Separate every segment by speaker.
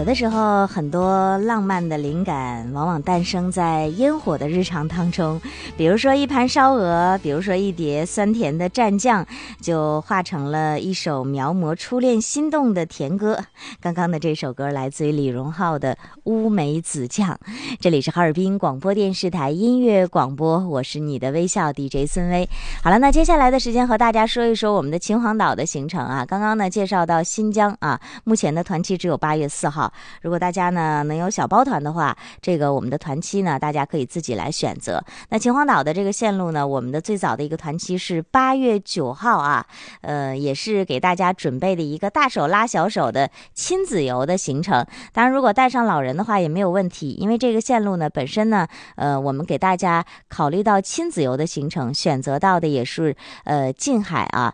Speaker 1: 有的时候很多浪漫的灵感往往诞生在烟火的日常当中，比如说一盘烧鹅，比如说一碟酸甜的蘸酱，就化成了一首描摹初恋心动的甜歌。刚刚的这首歌来自于李荣浩的《乌梅子酱》。这里是哈尔滨广播电视台音乐广播，我是你的微笑 DJ 孙薇。好了，那接下来的时间和大家说一说我们的秦皇岛的行程啊。刚刚呢介绍到新疆啊，目前的团期只有8月4号。如果大家呢能有小包团的话，这个我们的团期呢大家可以自己来选择。那秦皇岛的这个线路呢，我们的最早的一个团期是8月9号啊，也是给大家准备的一个大手拉小手的亲子游的行程。当然如果带上老人的话也没有问题，因为这个线路呢本身呢我们给大家考虑到亲子游的行程，选择到的也是近海啊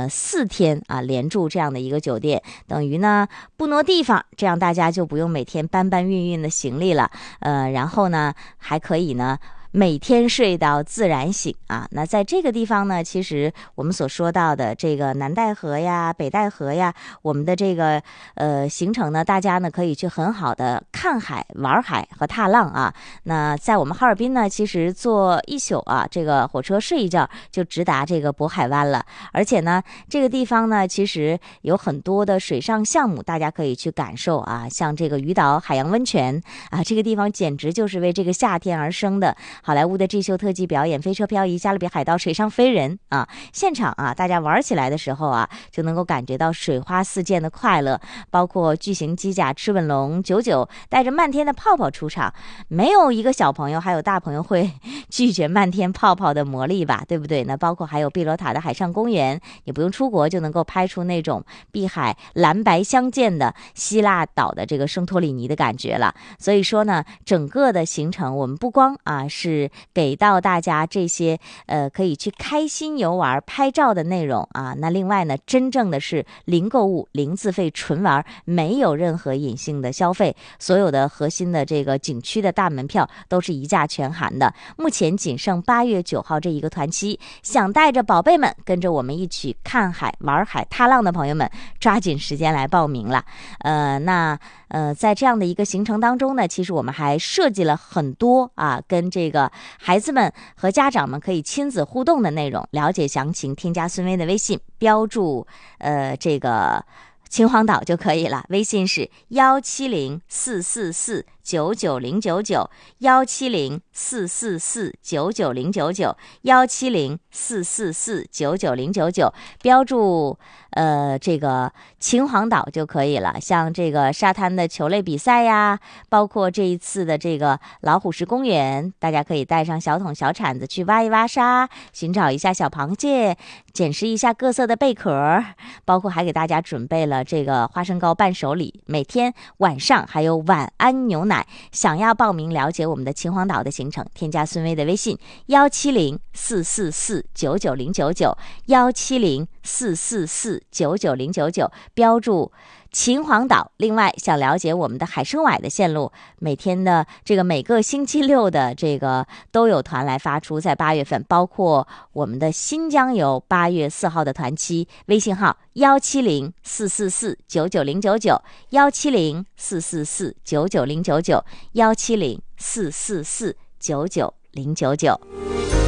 Speaker 1: 4天啊连住这样的一个酒店，等于呢不挪地方，这样大家就不用每天搬搬运运的行李了，然后呢还可以呢每天睡到自然醒啊。那在这个地方呢，其实我们所说到的这个南戴河呀、北戴河呀，我们的这个行程呢，大家呢可以去很好的看海、玩海和踏浪啊。那在我们哈尔滨呢，其实坐一宿啊，这个火车睡一觉就直达这个渤海湾了。而且呢，这个地方呢，其实有很多的水上项目，大家可以去感受啊，像这个鱼岛海洋温泉啊，这个地方简直就是为这个夏天而生的。好莱坞的这秀特技表演飞车漂移、加勒比海盗水上飞人啊，现场啊大家玩起来的时候啊就能够感觉到水花四溅的快乐，包括巨型机甲吃吻龙99带着漫天的泡泡出场，没有一个小朋友还有大朋友会拒绝漫天泡泡的魔力吧，对不对？那包括还有碧螺塔的海上公园，也不用出国就能够拍出那种碧海蓝白相间的希腊岛的这个圣托里尼的感觉了。所以说呢，整个的行程我们不光啊是给到大家这些可以去开心游玩拍照的内容啊，那另外呢真正的是零购物零自费纯玩，没有任何隐性的消费，所有的核心的这个景区的大门票都是一价全含的。目前仅剩8月9号这一个团期，想带着宝贝们跟着我们一起看海玩海踏浪的朋友们抓紧时间来报名了。在这样的一个行程当中呢，其实我们还设计了很多啊跟这个孩子们和家长们可以亲子互动的内容。了解详情添加孙薇的微信，标注这个秦皇岛就可以了，微信是17044999099，17044999099，170449999，标注这个秦皇岛就可以了。像这个沙滩的球类比赛呀，包括这一次的这个老虎石公园，大家可以带上小桶小铲子去挖一挖沙，寻找一下小螃蟹，捡拾一下各色的贝壳，包括还给大家准备了这个花生糕伴手礼，每天晚上还有晚安牛奶。想要报名了解我们的秦皇岛的行程，添加孙薇的微信17044499099，17044499099，标注秦皇岛。另外想了解我们的海参崴的线路，每天的这个每个星期六的这个都有团来发出，在8月份包括我们的新疆游8月4号的团期，微信号17044499099，17044499099，17044499099。